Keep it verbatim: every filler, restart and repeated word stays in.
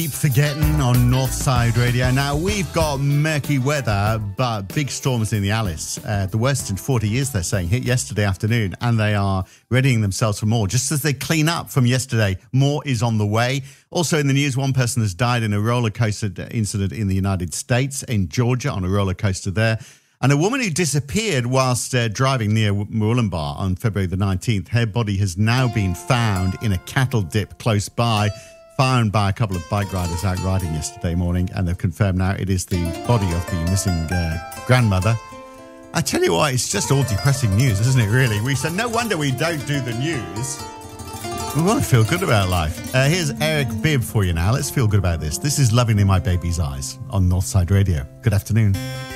Keep forgetting on Northside Radio. Now, we've got murky weather, but big storms in the Alice. Uh, the worst in forty years, they're saying, hit yesterday afternoon, and they are readying themselves for more. Just as they clean up from yesterday, more is on the way. Also in the news, one person has died in a roller coaster incident in the United States, in Georgia, on a roller coaster there. And a woman who disappeared whilst uh, driving near Moorlambar on February the nineteenth, her body has now been found in a cattle dip close by. Found by a couple of bike riders out riding yesterday morning, and they've confirmed now it is the body of the missing uh, grandmother. I tell you what, it's just all depressing news, isn't it, really? We said, no wonder we don't do the news. We want to feel good about life. Uh, here's Eric Bibb for you now. Let's feel good about this. This is Loving in My Baby's Eyes on Northside Radio. Good afternoon.